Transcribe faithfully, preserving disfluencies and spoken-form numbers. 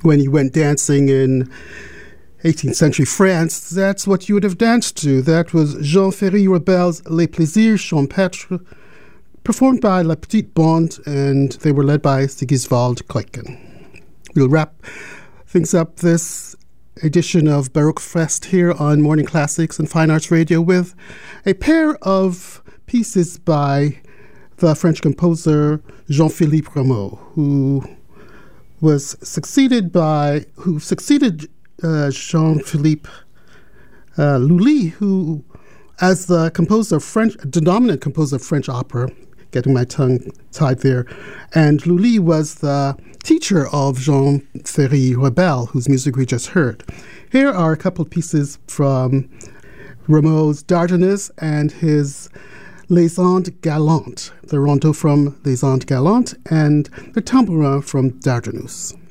when you went dancing in eighteenth century France, that's what you would have danced to. That was Jean Ferry Rebel's Les Plaisirs Champêtres, performed by La Petite Bande, and they were led by Sigiswald Keuken. We'll wrap things up this edition of Baroque Fest here on Morning Classics and Fine Arts Radio with a pair of pieces by the French composer Jean-Philippe Rameau, who was succeeded by, who succeeded uh, Jean-Philippe uh, Lully, who, as the composer of French, the dominant composer of French opera, getting my tongue tied there, and Lully was the teacher of Jean Ferry Rebel, whose music we just heard. Here are a couple of pieces from Rameau's Dardanus and his Les Andes Galantes, the rondo from Les Andes Galantes and the tambourin from Dardanus.